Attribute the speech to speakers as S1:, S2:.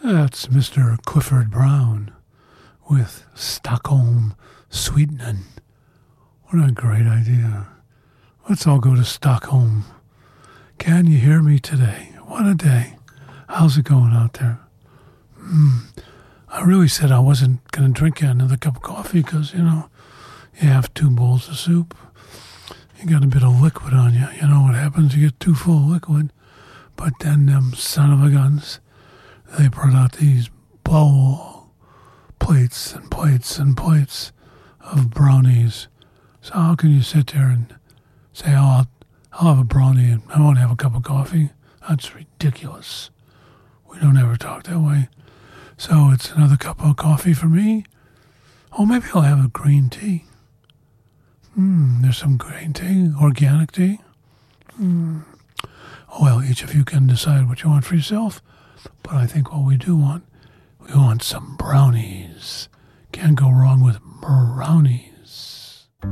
S1: That's Mr. Clifford Brown with Stockholm Sweetening. What a great idea. Let's all go to Stockholm. Can you hear me today? What a day. How's it going out there? I really said I wasn't going to drink another cup of coffee because, you have 2 bowls of soup. You got a bit of liquid on you. You know what happens? You get too full of liquid. But then them son of a guns, they brought out these bowl plates and plates and plates of brownies. So how can you sit there and say, oh, I'll have a brownie and I won't have a cup of coffee? That's ridiculous. We don't ever talk that way. So it's another cup of coffee for me. Oh, maybe I'll have a green tea. There's some green tea, organic tea. Well, each of you can decide what you want for yourself. But I think what we want some brownies. Can't go wrong with brownies.